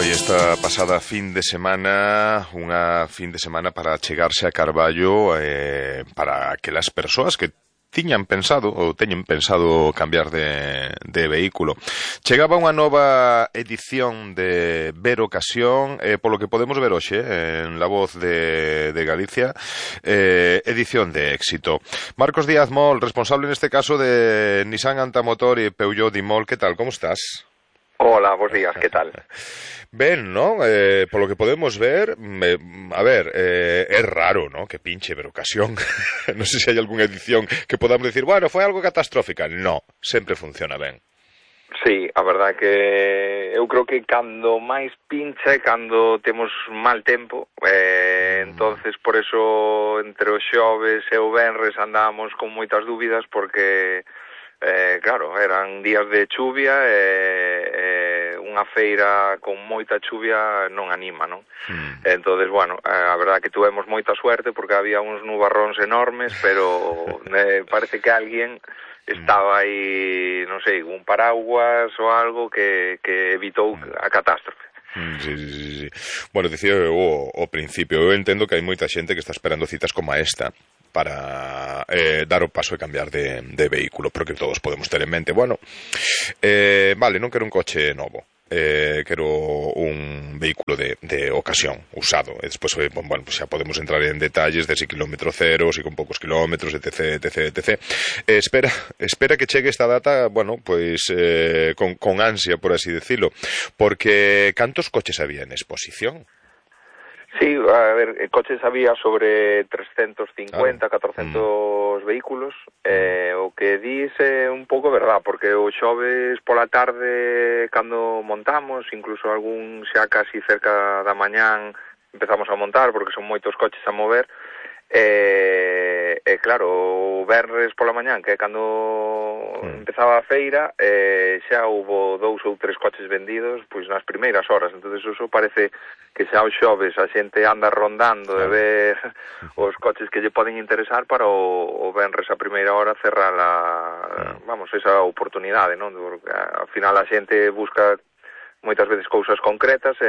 esta pasada fin de semana, unha fin de semana para chegarse a Carballo, para que as persoas que tiñan pensado ou teñen pensado cambiar de vehículo. Chegaba unha nova edición de Ver Ocasión, polo que podemos ver hoxe en La Voz de Galicia, edición de éxito. Marcos Díaz Mol, responsable neste caso de Nissan Antamotor e Peugeot Dimol, que tal, como estás? Hola, bons días, que tal? Ben, ¿no? Por lo que podemos ver, a ver, es raro, ¿no? Que pinche Ver Ocasión. No sé si hai algunha edición que podamos decir, bueno, foi algo catastrófica. No, sempre funciona ben. Sí, a verdade que eu creo que cando máis pincha é cando temos mal tempo, entonces por eso entre os xoves e o venres andábamos con moitas dúbidas porque claro, eran días de chuvia e unha feira con moita chuvia non anima, non? Entonces, bueno, a verdade que tuvemos moita suerte porque había uns nubarróns enormes, pero parece que alguén estaba aí, non sei, un paraguas ou algo que evitou a catástrofe. Sí. Bueno, dicía o principio, eu entendo que hai moita xente que está esperando citas como esta para dar o paso e cambiar de vehículo, porque todos podemos ter en mente, bueno, vale, non quero un coche novo, quero un vehículo de ocasión, usado, e despois, bueno, pues xa podemos entrar en detalles de si kilómetro cero, si con poucos kilómetros, etc. Espera que chegue esta data, bueno, pues con ansia, por así decirlo, porque cantos coches había en exposición? Sí, a ver, coches había sobre 350, 400 vehículos, o que dis é un pouco verdad, porque o xoves pola tarde cando montamos, incluso algún xa casi cerca da mañán empezamos a montar, porque son moitos coches a mover, e claro, o venres pola mañán, que é cando empezaba a feira, xa houbo 2 ou 3 coches vendidos pois nas primeiras horas, entonces eso parece que xa o xoves a xente anda rondando de ver os coches que lle poden interesar para o venres a primeira hora cerrar vamos, esa oportunidade, non? Porque ao final a xente busca moitas veces cousas concretas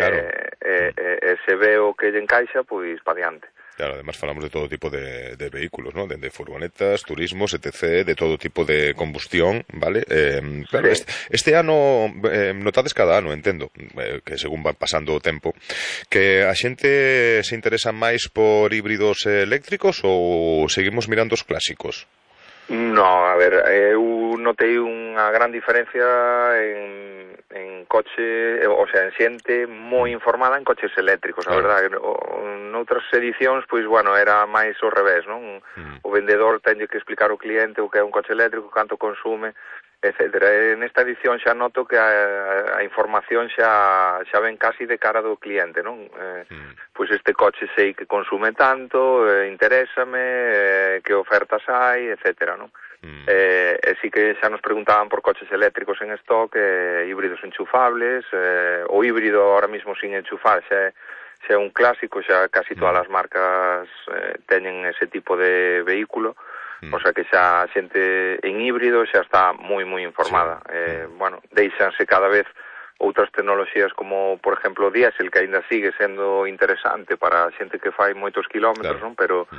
e se ve o que lle encaixa, pois pa diante. Claro, además falamos de todo tipo de vehículos, ¿no? De furgonetas, turismos, etc., de todo tipo de combustión, ¿vale? Claro, sí. Este ano, notades cada ano, entendo, que según va pasando o tempo, que a xente se interesa máis por híbridos eléctricos ou seguimos mirando os clásicos? No, a ver, eu notei unha gran diferencia en coche, o sea, en xente moi informada en coches eléctricos, a verdade. Noutras edicións, pois, bueno, era máis ao revés, non? O vendedor tenlle que explicar ao cliente o que é un coche eléctrico, canto consume, etcétera. Nesta edición xa noto que a información xa ven casi de cara do cliente, non? Pois este coche sei que consume tanto, interésame, que ofertas hai, etcétera, non? E sí que xa nos preguntaban por coches eléctricos en stock, híbridos enchufables, o híbrido ahora mismo sin enchufar xa é un clásico, xa casi todas as marcas teñen ese tipo de vehículo, o sea que xa a xente en híbrido xa está moi informada. Bueno, deixanse cada vez outras tecnoloxías como, por exemplo, o diésel, que aínda sigue sendo interesante para a xente que fai moitos kilómetros, non?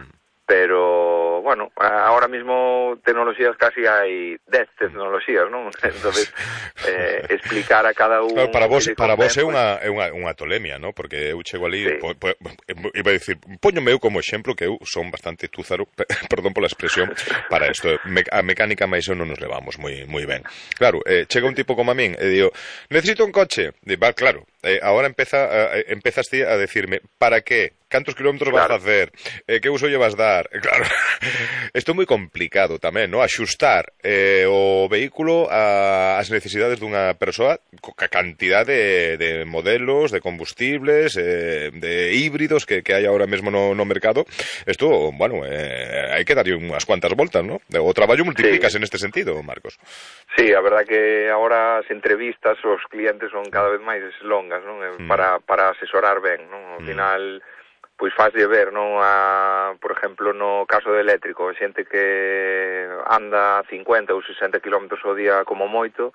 Pero, bueno, ahora mismo tecnoloxías casi hai 10 tecnoloxías, non? Entonces, explicar a cada un... Claro, para vos é unha tolemia, non? Porque eu chego ali, iba a dicir, póñome eu como exemplo que eu son bastante túzaro, perdón pola expresión, para isto. A mecánica máis eu non nos levamos moi ben. Claro, chega un tipo como a min e digo, necesito un coche. Va, claro, ahora empezas ti a decirme, para qué? Cantos kilómetros vas a facer? Que uso lle vas dar? Claro, isto é moi complicado tamén, non? Axustar o vehículo ás necesidades dunha persoa, ca cantidad de modelos, de combustibles, de híbridos que hai ahora mesmo no mercado. Isto, bueno, hai que darlle unhas cuantas voltas, non? O traballo multiplícase neste sentido, Marcos. Sí, a verdad que agora as entrevistas os clientes son cada vez máis longas, non? Para asesorar ben, non? Ao final, pois faslle ver, non? Por exemplo, no caso do eléctrico, xente que anda 50 ou 60 km ao día como moito,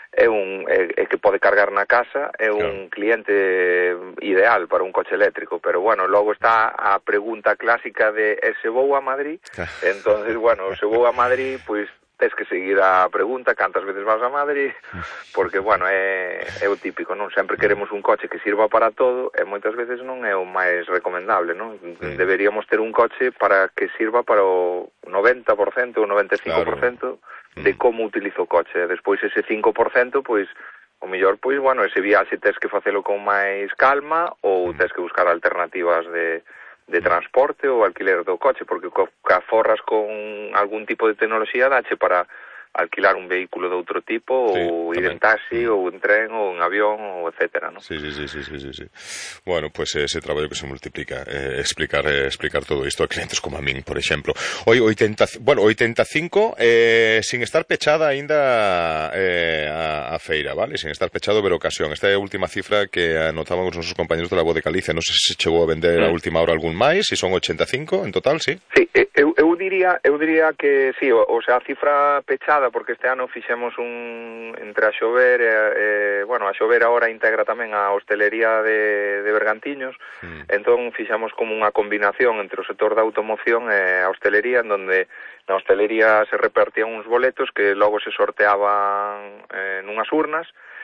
que pode cargar na casa, é un cliente ideal para un coche eléctrico, pero bueno, logo está a pregunta clásica de se vou a Madrid, entonces, bueno, se vou a Madrid, pois tes que seguir a pregunta cantas veces vas a Madrid, porque, bueno, é o típico, non? Sempre queremos un coche que sirva para todo, e moitas veces non é o máis recomendable, non? Deberíamos ter un coche para que sirva para o 90%, ou 95% de como utilizo o coche. Despois ese 5%, pois, o mellor, pois, bueno, ese viaxe tes que facelo con máis calma, ou tes que buscar alternativas de transporte ou alquiler do coche, porque ca forras con algún tipo de tecnoloxía dache para alquilar un vehículo de outro tipo, ou ir en taxi, ou en tren, ou en avión, ou etcétera, ¿no? Sí. Bueno, pues ese traballo que se multiplica, explicar todo isto a clientes como a min, por exemplo. Hoy 85, sin estar pechada aínda a feira, vale? Sin estar pechado ver ocasión. Esta é a última cifra que anotábamos os nosos compañeros da Voz de Galicia. Non sei se chegou a vender a última hora algún máis, se son 85 en total, sí? Sí, eu diría que sí, o sea, a cifra pechada, porque este ano fixemos entre a xover bueno, a xover agora integra tamén a hostelería de Bergantiños, entón fixamos como unha combinación entre o sector da automoción e a hostelería, en donde na hostelería se repartían uns boletos que logo se sorteaban nunhas urnas,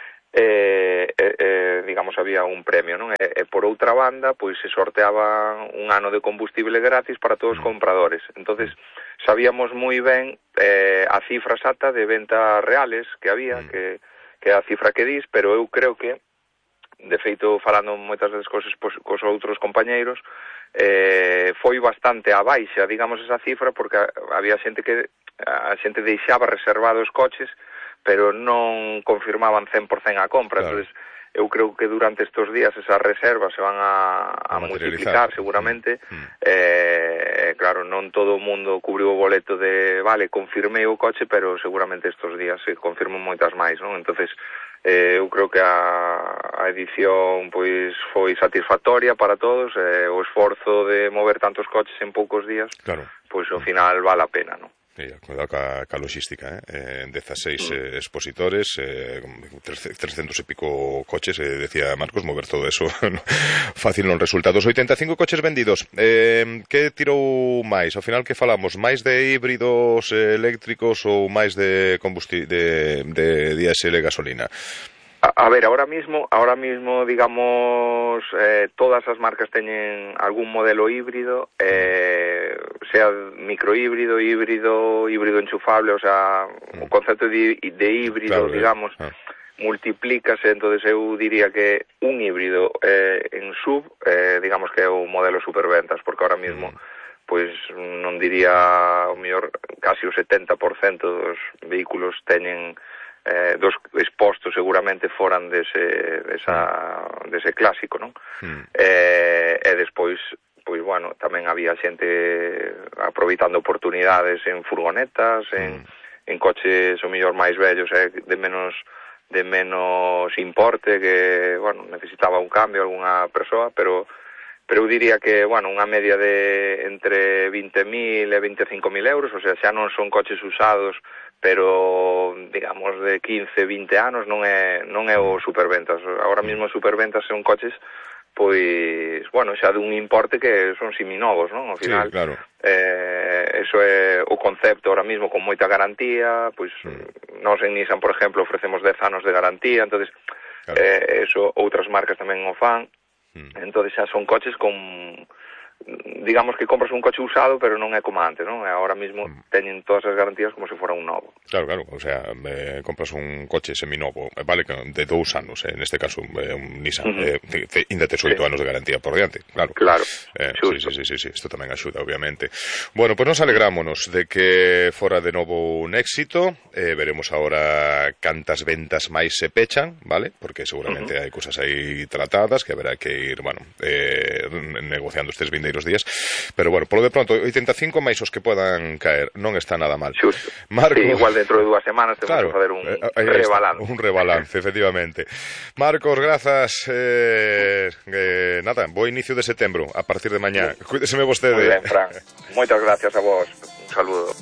digamos, había un premio, non? E por outra banda, pois se sorteaba un ano de combustible gratis para todos os compradores. Entonces, sabíamos moi ben a cifra exacta de ventas reales que había, que é a cifra que dis, pero eu creo que, de feito, falando moitas veces cos outros compañeiros, foi bastante a baixa, digamos, esa cifra, porque había xente que a xente deixaba reservados coches, pero non confirmaban 100% a compra. Claro. Entonces, eu creo que durante estes días esas reservas se van a multiplicar seguramente. Claro, non todo o mundo cubriu o boleto de, vale, confirmei o coche, pero seguramente estes días se confirman moitas máis, non? Entonces, eu creo que a edición pois foi satisfactoria para todos, o esforzo de mover tantos coches en poucos días, claro, pois ao final vale a pena, non? Cuidado ca logística, 16 expositores, 300 e pico coches, decía Marcos, mover todo eso fácil non resulta. Dos 85 coches vendidos, que tirou máis? Ao final, que falamos? Máis de híbridos eléctricos ou máis de diésel e gasolina? A ver, ahora mismo, digamos, todas as marcas teñen algún modelo híbrido, sea microhíbrido, híbrido enchufable, o sea, o concepto de híbrido, claro, digamos, multiplícase. Entonces eu diría que un híbrido en sub, digamos que é o modelo superventas, porque ahora mismo, pois non diría, o mellor, casi o 70% dos vehículos teñen dos expostos seguramente foran dese clásico, non? E despois, pois, bueno, tamén había xente aproveitando oportunidades en furgonetas, en coches o mellor máis vellos, de menos importe, que, bueno, necesitaba un cambio algunha persoa, pero eu diría que, bueno, unha media de entre 20.000 e 25.000 euros, o sea, xa non son coches usados, pero, digamos, de 15, 20 anos non é o superventas. Ahora mesmo superventas son coches, pois, bueno, xa dun importe que son seminovos, non? Ao final, sí, claro. Eso é o concepto ahora mesmo, con moita garantía, pois, nós en Nissan, por exemplo, ofrecemos 10 anos de garantía, entonces, claro, eso outras marcas tamén o fan, entonces xa son coches con, digamos que compras un coche usado, pero non é como antes, non? Ahora mesmo teñen todas as garantías como se fora un novo. Claro, o sea, compras un coche seminovo, vale, de 2 anos, neste caso un Nissan, ainda tes 8 anos de garantía por diante, claro. Claro, sí, isto tamén axuda, obviamente. Bueno, pues nos alegrámonos de que fora de novo un éxito, veremos agora cantas ventas máis se pechan, vale, porque seguramente hai cousas aí tratadas que haberá que ir, bueno, negociando estes vindeiros días, pero bueno, polo de pronto 85 máis os que puedan caer, non está nada mal. Xusto. Marcos, sí, igual dentro de 2 semanas temos que fazer un rebalance. Un rebalance, efectivamente. Marcos, grazas. Nada, bo inicio de setembro a partir de mañá. Cuídeseme vostede. Moi ben, Fran. Moitas gracias a vos. Un saludo.